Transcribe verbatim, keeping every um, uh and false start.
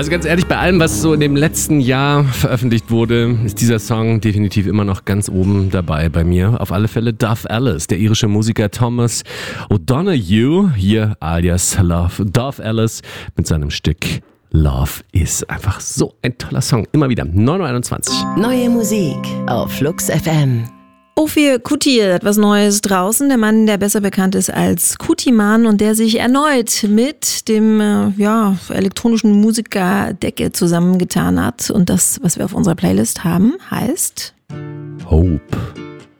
Also ganz ehrlich, bei allem, was so in dem letzten Jahr veröffentlicht wurde, ist dieser Song definitiv immer noch ganz oben dabei bei mir. Auf alle Fälle Dove Ellis, der irische Musiker Thomas O'Donoghue, hier alias Love Dove Ellis, mit seinem Stück Love ist einfach so ein toller Song. Immer wieder. neun Uhr einundzwanzig. Neue Musik auf Flux F M. Ophir Kuti hat was Neues draußen. Der Mann, der besser bekannt ist als Kuti-Man und der sich erneut mit dem äh, ja, elektronischen Musiker Decke zusammengetan hat. Und das, was wir auf unserer Playlist haben, heißt Hope.